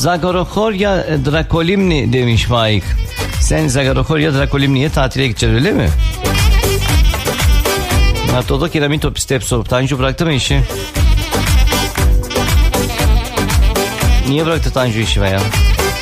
Zagorokorya Drakolimni demiş Faik. Sen Zagorokorya Drakolimni'ye tatile gideceksin öyle mi? Natodo Kiramito Pistepso. Tanju bıraktı mı işi? Niye bıraktı Tanju işi be ya?